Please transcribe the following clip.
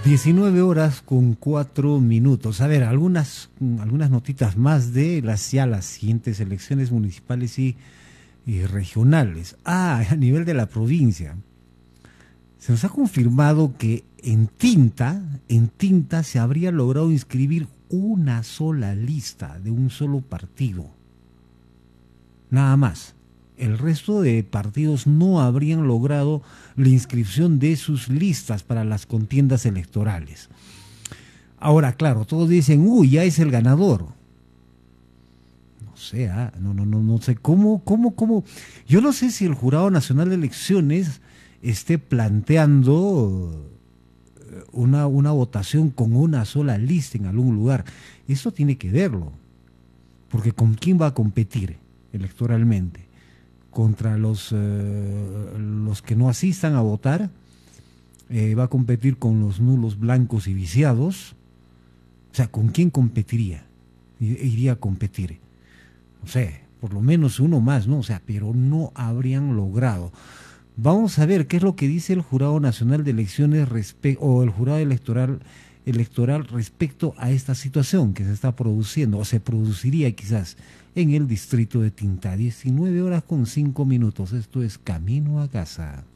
19 horas con 4 minutos. A ver, algunas notitas más de las siguientes elecciones municipales y regionales. A nivel de la provincia, se nos ha confirmado que en Tinta se habría logrado inscribir una sola lista de un solo partido. Nada más. El resto de partidos no habrían logrado la inscripción de sus listas para las contiendas electorales. Ahora, claro, todos dicen, uy, ya es el ganador. No sé, no sé cómo. Yo no sé si el Jurado Nacional de Elecciones esté planteando una votación con una sola lista en algún lugar. Eso tiene que verlo, porque ¿con quién va a competir electoralmente? Contra los que no asistan a votar, va a competir con los nulos, blancos y viciados. O sea, ¿con quién competiría? Iría a competir, no sé, por lo menos uno más, ¿no? O sea, pero no habrían logrado. Vamos a ver qué es lo que dice el Jurado Nacional de Elecciones o el Jurado Electoral respecto a esta situación que se está produciendo, o se produciría quizás en el distrito de Tinta. 19 horas con 5 minutos. Esto es Camino a Casa.